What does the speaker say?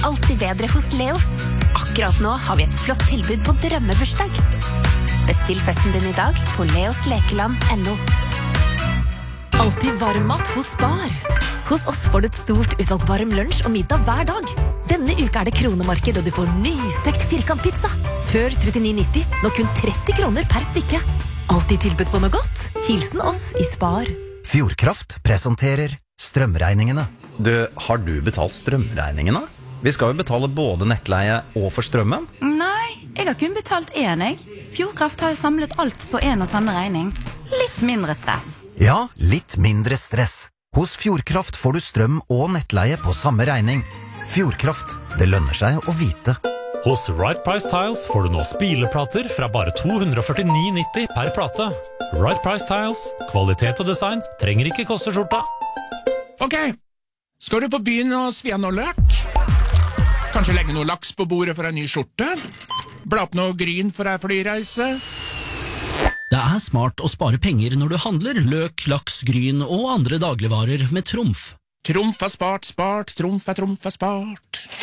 alltid bedre hos Leos. Akkurat nå har vi et flott tilbud på drømmebursdag. Bestill festen din i dag på leoslekeland.no. Alltid varmmat hos Spar. Hos oss får du et stort utvalgt varm lunsj og middag hver dag. Denne uka det kronemarked, og du får nystekt firkantpizza. Før 39,90, nå kun 30 kroner per stykke. Alltid tilbud på noe godt. Hilsen oss i Spar. Fjordkraft presenterer strømregningene. Har du betalt strømregningene? Vi skal jo betale både nettleie og for strømmen. Nei, jeg har kun betalt én, jeg. Fjordkraft har jo samlet alt på en og samme regning. Litt mindre stress. Ja, litt mindre stress. Hos Fjordkraft får du strøm og nettleie på samme regning. Fjordkraft, det lønner seg å vite. Hos Right Price Tiles får du nå spileplater fra bare 249,90 per plate. Right Price Tiles, kvalitet og design trenger ikke koste skjorta. Ok, skal du på byen og svi av noe løk? Kanskje legge noe laks på bordet for en ny skjorte? Bla opp noe gryn for ei flyreise? Det er smart å spare penger når du handler løk, laks, gryn og andre dagligvarer med Trumf. Trumf er spart, spart, Trumf er spart.